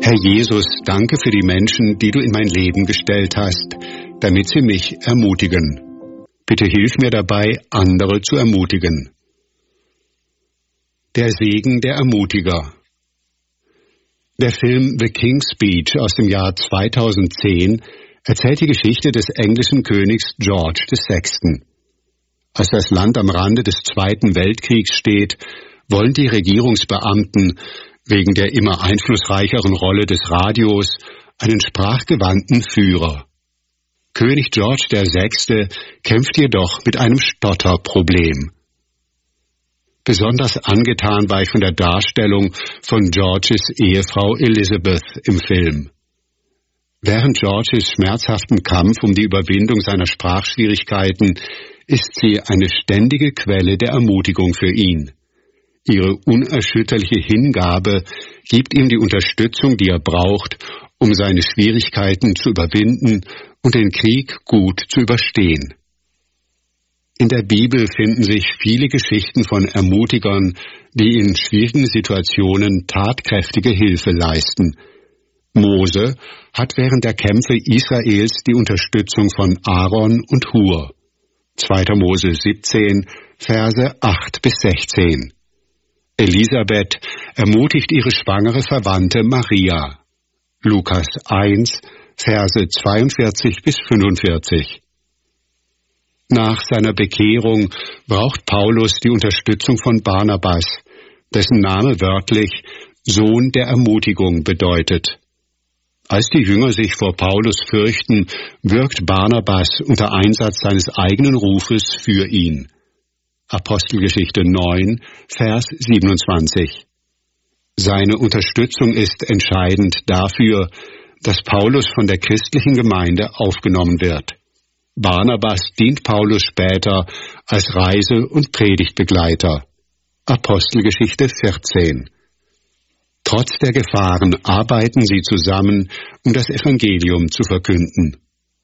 Herr Jesus, danke für die Menschen, die du in mein Leben gestellt hast, damit sie mich ermutigen. Bitte hilf mir dabei, andere zu ermutigen. Der Segen der Ermutiger. Der Film The King's Speech aus dem Jahr 2010 erzählt die Geschichte des englischen Königs George VI. Als das Land am Rande des Zweiten Weltkriegs steht, wollen die Regierungsbeamten wegen der immer einflussreicheren Rolle des Radios einen sprachgewandten Führer. König George VI. Kämpft jedoch mit einem Stotterproblem. Besonders angetan war ich von der Darstellung von Georges Ehefrau Elizabeth im Film. Während Georges schmerzhaften Kampf um die Überwindung seiner Sprachschwierigkeiten ist sie eine ständige Quelle der Ermutigung für ihn. Ihre unerschütterliche Hingabe gibt ihm die Unterstützung, die er braucht, um seine Schwierigkeiten zu überwinden und den Krieg gut zu überstehen. In der Bibel finden sich viele Geschichten von Ermutigern, die in schwierigen Situationen tatkräftige Hilfe leisten. Mose hat während der Kämpfe Israels die Unterstützung von Aaron und Hur. 2. Mose 17, Verse 8-16. Elisabeth ermutigt ihre schwangere Verwandte Maria. Lukas 1, Verse 42-45. Nach seiner Bekehrung braucht Paulus die Unterstützung von Barnabas, dessen Name wörtlich Sohn der Ermutigung bedeutet. Als die Jünger sich vor Paulus fürchten, wirkt Barnabas unter Einsatz seines eigenen Rufes für ihn. Apostelgeschichte 9, Vers 27. Seine Unterstützung ist entscheidend dafür, dass Paulus von der christlichen Gemeinde aufgenommen wird. Barnabas dient Paulus später als Reise- und Predigtbegleiter. Apostelgeschichte 14. Trotz der Gefahren arbeiten sie zusammen, um das Evangelium zu verkünden.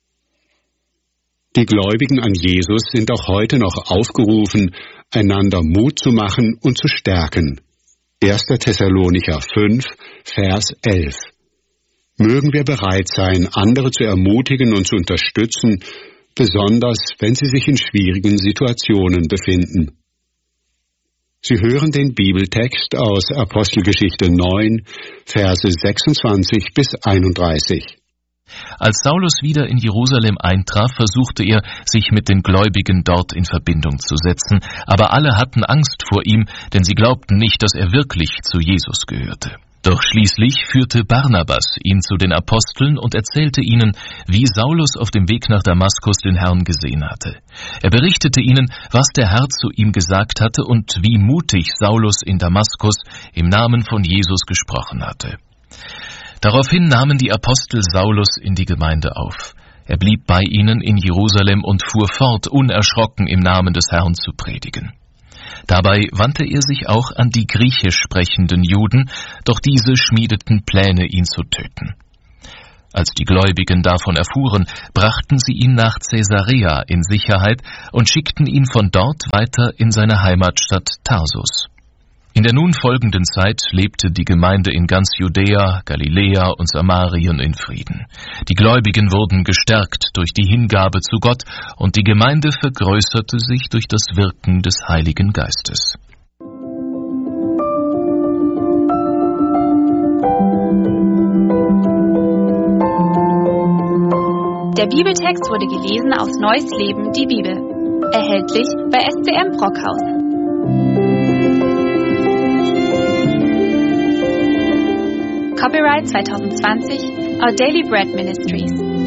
Die Gläubigen an Jesus sind auch heute noch aufgerufen, einander Mut zu machen und zu stärken. 1. Thessalonicher 5, Vers 11. Mögen wir bereit sein, andere zu ermutigen und zu unterstützen, besonders wenn sie sich in schwierigen Situationen befinden. Sie hören den Bibeltext aus Apostelgeschichte 9, Verse 26-31. Als Saulus wieder in Jerusalem eintraf, versuchte er, sich mit den Gläubigen dort in Verbindung zu setzen, aber alle hatten Angst vor ihm, denn sie glaubten nicht, dass er wirklich zu Jesus gehörte. Doch schließlich führte Barnabas ihn zu den Aposteln und erzählte ihnen, wie Saulus auf dem Weg nach Damaskus den Herrn gesehen hatte. Er berichtete ihnen, was der Herr zu ihm gesagt hatte und wie mutig Saulus in Damaskus im Namen von Jesus gesprochen hatte. Daraufhin nahmen die Apostel Saulus in die Gemeinde auf. Er blieb bei ihnen in Jerusalem und fuhr fort, unerschrocken im Namen des Herrn zu predigen. Dabei wandte er sich auch an die griechisch sprechenden Juden, doch diese schmiedeten Pläne, ihn zu töten. Als die Gläubigen davon erfuhren, brachten sie ihn nach Caesarea in Sicherheit und schickten ihn von dort weiter in seine Heimatstadt Tarsus. In der nun folgenden Zeit lebte die Gemeinde in ganz Judäa, Galiläa und Samarien in Frieden. Die Gläubigen wurden gestärkt durch die Hingabe zu Gott und die Gemeinde vergrößerte sich durch das Wirken des Heiligen Geistes. Der Bibeltext wurde gelesen aus Neues Leben, die Bibel. Erhältlich bei SCM Brockhausen. Copyright 2020, Our Daily Bread Ministries.